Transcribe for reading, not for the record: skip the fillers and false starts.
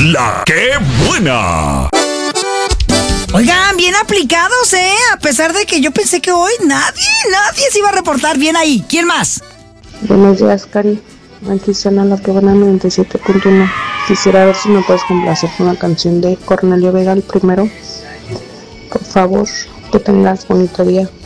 La que buena. Oigan, bien aplicados, A pesar de que yo pensé que hoy nadie se iba a reportar. Bien ahí. ¿Quién más? Buenos días, Cari. Aquí suena La que buena 97.1. Quisiera ver si me puedes complacer con una canción de Cornelio Vega, el primero. Por favor, que tengas bonito día.